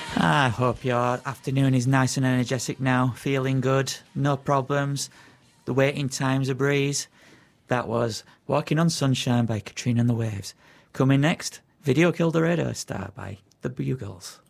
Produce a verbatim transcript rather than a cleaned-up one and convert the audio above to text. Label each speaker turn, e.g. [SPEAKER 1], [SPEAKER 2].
[SPEAKER 1] I hope your afternoon is nice and energetic now, feeling good, no problems. The waiting time's a breeze. That was Walking on Sunshine by Katrina and the Waves. Coming next, Video Killed the Radio Star by The Bugles.